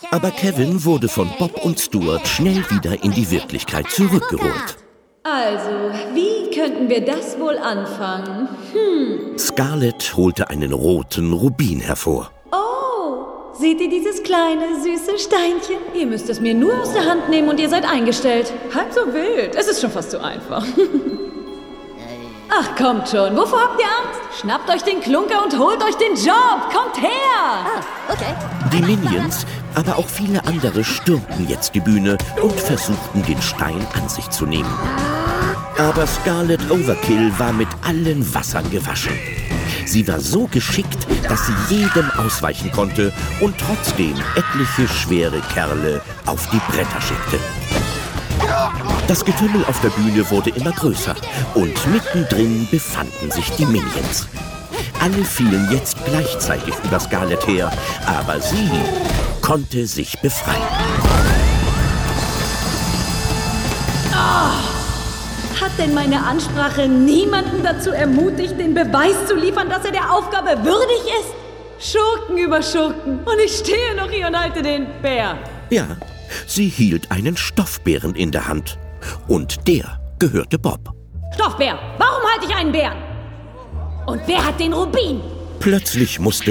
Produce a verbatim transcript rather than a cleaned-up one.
Aber Kevin wurde von Bob und Stuart schnell wieder in die Wirklichkeit zurückgeholt. Also, wie könnten wir das wohl anfangen? Hm. Scarlett holte einen roten Rubin hervor. Oh, seht ihr dieses kleine, süße Steinchen? Ihr müsst es mir nur aus der Hand nehmen und ihr seid eingestellt. Halb so wild, es ist schon fast so einfach. Ach, kommt schon, wovor habt ihr Angst? Schnappt euch den Klunker und holt euch den Job, kommt her! Ah, okay. Die Minions, aber auch viele andere stürmten jetzt die Bühne und versuchten, den Stein an sich zu nehmen. Aber Scarlett Overkill war mit allen Wassern gewaschen. Sie war so geschickt, dass sie jedem ausweichen konnte und trotzdem etliche schwere Kerle auf die Bretter schickte. Das Getümmel auf der Bühne wurde immer größer und mittendrin befanden sich die Minions. Alle fielen jetzt gleichzeitig über Scarlett her, aber sie konnte sich befreien. Oh, hat denn meine Ansprache niemanden dazu ermutigt, den Beweis zu liefern, dass er der Aufgabe würdig ist? Schurken über Schurken. Und ich stehe noch hier und halte den Bär. Ja, sie hielt einen Stoffbären in der Hand. Und der gehörte Bob. Stoffbär, warum halte ich einen Bären? Und wer hat den Rubin? Plötzlich musste